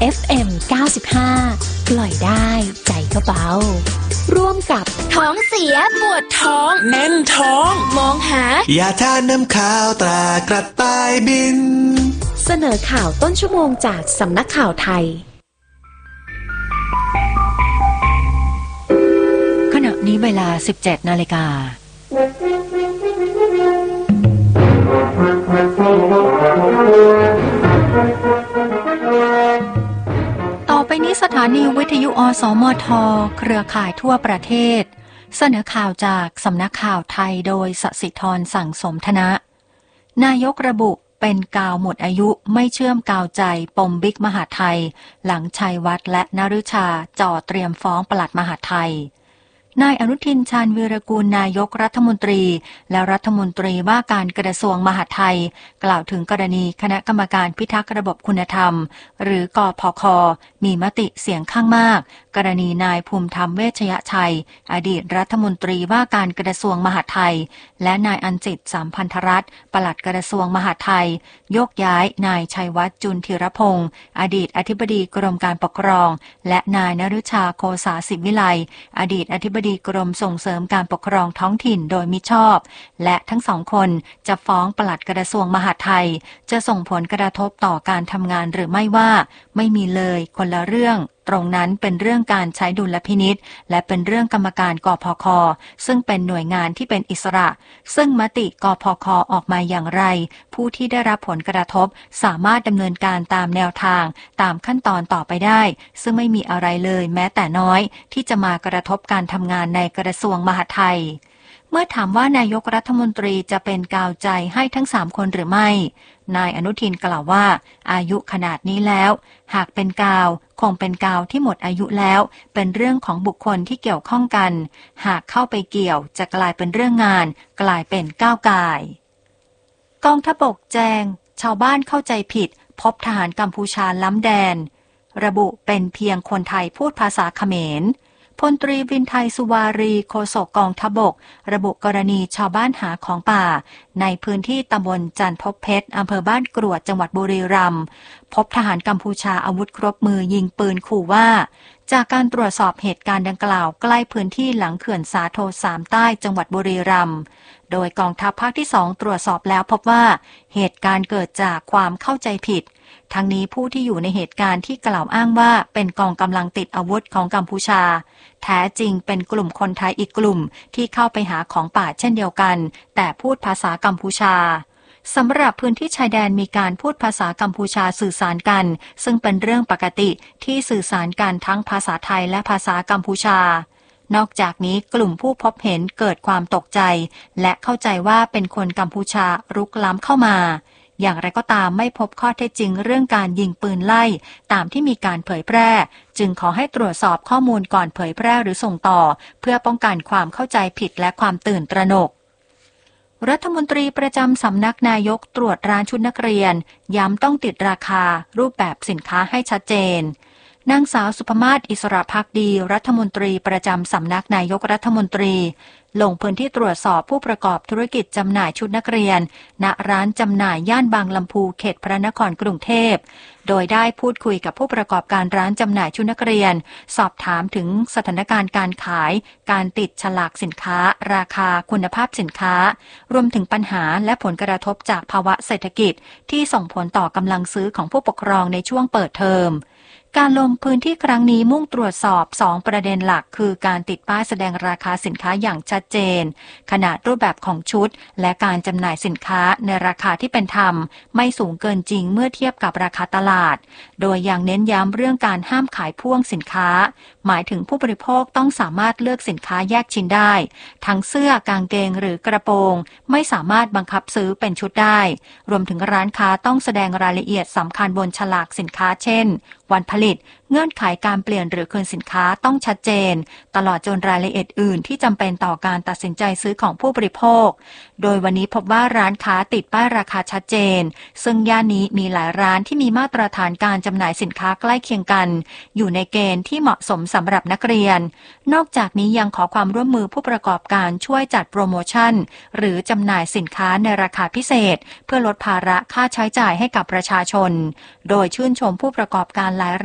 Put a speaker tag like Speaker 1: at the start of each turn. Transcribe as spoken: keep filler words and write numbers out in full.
Speaker 1: เอฟ เอ็ม เก้าสิบห้า ปล่อยได้ใจก็เบาร่วมกับ
Speaker 2: ท้องเสียปวดท้อง
Speaker 3: แน่นท้อง
Speaker 2: มองหาย
Speaker 4: าทาน้ำขาวตรากระต่ายบิน
Speaker 1: เสนอข่าวต้นชั่วโมงจากสำนักข่าวไทย
Speaker 5: ขณะนี้เวลา สิบเจ็ดนาฬิกาต่อไปนี้สถานีวิทยุอสมทเครือข่ายทั่วประเทศเสนอข่าวจากสำนักข่าวไทยโดยสศิธรสั่งสมธนะนายกระบุเป็นกาวหมดอายุไม่เชื่อมกาวใจปมบิ๊กมหาดไทยหลังชัยวัฒน์และนฤชาจ่อเตรียมฟ้องปลัดมหาดไทยนายอนุทินชาญวีรกูลนายกรัฐมนตรีและรัฐมนตรีว่าการกระทรวงมหาดไทยกล่าวถึงกรณีคณะกรรมการพิทักษ์ระบบคุณธรรมหรือกพค.มีมติเสียงข้างมากกรณีนายภูมิธรรมเวชยชัยอดีตรัฐมนตรีว่าการกระทรวงมหาดไทยและนายอัญจิต สามพันธรัตน์ปลัดกระทรวงมหาดไทยยกย้ายนายชัยวัฒน์จุลธีรพงศ์อดีตอธิบดีกรมการปกครองและนายนฤชาโคสาสิวิไลอดีตอธิบดีกรมส่งเสริมการปกครองท้องถิ่นโดยมิชอบและทั้งสองคนจะฟ้องปลัดกระทรวงมหาดไทยจะส่งผลกระทบต่อการทำงานหรือไม่ว่าไม่มีเลยคนละเรื่องตรงนั้นเป็นเรื่องการใช้ดุลพินิจและเป็นเรื่องกรรมการกพค.ซึ่งเป็นหน่วยงานที่เป็นอิสระซึ่งมติกพค.ออกมาอย่างไรผู้ที่ได้รับผลกระทบสามารถดำเนินการตามแนวทางตามขั้นตอนต่อไปได้ซึ่งไม่มีอะไรเลยแม้แต่น้อยที่จะมากระทบการทำงานในกระทรวงมหาดไทยเมื่อถามว่านายกรัฐมนตรีจะเป็นกาวใจให้ทั้งสามคนหรือไม่นายอนุทินกล่าวว่าอายุขนาดนี้แล้วหากเป็นกาวคงเป็นกาวที่หมดอายุแล้วเป็นเรื่องของบุคคลที่เกี่ยวข้องกันหากเข้าไปเกี่ยวจะกลายเป็นเรื่องงานกลายเป็นก้าวก่ายกองทัพบกแจงชาวบ้านเข้าใจผิดพบทหารกัมพูชาล้ำแดนระบุเป็นเพียงคนไทยพูดภาษาเขมรพลตรีวินไทยสุวารีโฆษกกองทัพบกระบุกรณีชาวบ้านหาของป่าในพื้นที่ตำบลจันทบเพชรอำเภอบ้านกรวดจังหวัดบุรีรัมย์พบทหารกัมพูชาอาวุธครบมือยิงปืนขู่ว่าจากการตรวจสอบเหตุการณ์ดังกล่าวใกล้พื้นที่หลังเขื่อนสาโทสามใต้จังหวัดบุรีรัมย์โดยกองทัพภาคที่สองตรวจสอบแล้วพบว่าเหตุการณ์เกิดจากความเข้าใจผิดทั้งนี้ผู้ที่อยู่ในเหตุการณ์ที่กล่าวอ้างว่าเป็นกองกำลังติดอาวุธของกัมพูชาแท้จริงเป็นกลุ่มคนไทยอีกกลุ่มที่เข้าไปหาของป่าเช่นเดียวกันแต่พูดภาษากัมพูชาสำหรับพื้นที่ชายแดนมีการพูดภาษากัมพูชาสื่อสารกันซึ่งเป็นเรื่องปกติที่สื่อสารกันทั้งภาษาไทยและภาษากัมพูชานอกจากนี้กลุ่มผู้พบเห็นเกิดความตกใจและเข้าใจว่าเป็นคนกัมพูชารุกล้ำเข้ามาอย่างไรก็ตามไม่พบข้อเท็จจริงเรื่องการยิงปืนไล่ตามที่มีการเผยแพร่จึงขอให้ตรวจสอบข้อมูลก่อนเผยแพร่หรือส่งต่อเพื่อป้องกันความเข้าใจผิดและความตื่นตระหนกรัฐมนตรีประจำสำนักนายกตรวจร้านชุดนักเรียนย้ำต้องติดราคารูปแบบสินค้าให้ชัดเจนนางสาวสุภมาศอิสระภักดีรัฐมนตรีประจำสำนักนายกรัฐมนตรีลงพื้นที่ตรวจสอบผู้ประกอบธุรกิจจำหน่ายชุดนักเรียนณร้านจำหน่ายย่านบางลำพูเขตพระนครกรุงเทพโดยได้พูดคุยกับผู้ประกอบการร้านจำหน่ายชุดนักเรียนสอบถามถึงสถานการณ์การขายการติดฉลากสินค้าราคาคุณภาพสินค้ารวมถึงปัญหาและผลกระทบจากภาวะเศรษฐกิจที่ส่งผลต่อกำลังซื้อของผู้ปกครองในช่วงเปิดเทอมการลงพื้นที่ครั้งนี้มุ่งตรวจสอบสองประเด็นหลักคือการติดป้ายแสดงราคาสินค้าอย่างชัดเจนขนาดรูปแบบของชุดและการจำหน่ายสินค้าในราคาที่เป็นธรรมไม่สูงเกินจริงเมื่อเทียบกับราคาตลาดโดยยังเน้นย้ำเรื่องการห้ามขายพ่วงสินค้าหมายถึงผู้บริโภคต้องสามารถเลือกสินค้าแยกชิ้นได้ทั้งเสื้อกางเกงหรือกระโปรงไม่สามารถบังคับซื้อเป็นชุดได้รวมถึงร้านค้าต้องแสดงรายละเอียดสำคัญบนฉลากสินค้าเช่นวันผลิตเงื่อนไขการเปลี่ยนหรือคืนสินค้าต้องชัดเจนตลอดจนรายละเอียดอื่นที่จำเป็นต่อการตัดสินใจซื้อของผู้บริโภคโดยวันนี้พบว่าร้านค้าติดป้ายราคาชัดเจนซึ่งย่านนี้มีหลายร้านที่มีมาตรฐานการจำหน่ายสินค้าใกล้เคียงกันอยู่ในเกณฑ์ที่เหมาะสมสำหรับนักเรียนนอกจากนี้ยังขอความร่วมมือผู้ประกอบการช่วยจัดโปรโมชั่นหรือจำหน่ายสินค้าในราคาพิเศษเพื่อลดภาระค่าใช้จ่ายให้กับประชาชนโดยชื่นชมผู้ประกอบการหลาย